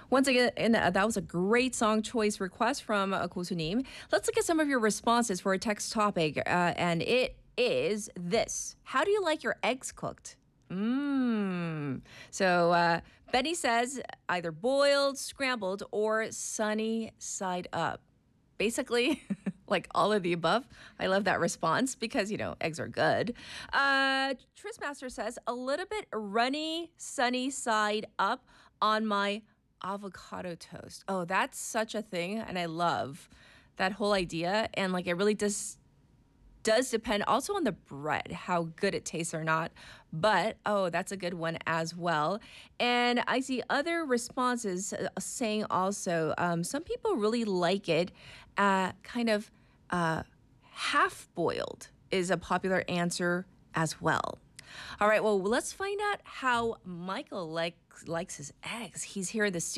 Once again, and that was a great song choice request from Kusunim. Let's look at some of your responses for a text topic, and it is this: how do you like your eggs cooked? So Benny says either boiled, scrambled, or sunny side up. Basically, like all of the above. I love that response because, eggs are good. Tristmaster says a little bit runny, sunny side up on my avocado toast. Oh, that's such a thing. And I love that whole idea. And like it really does depend also on the bread, how good it tastes or not. But, oh, that's a good one as well. And I see other responses saying also some people really like it kind of half boiled is a popular answer as well. All right, well, let's find out how Michael likes his eggs. He's here in the studio.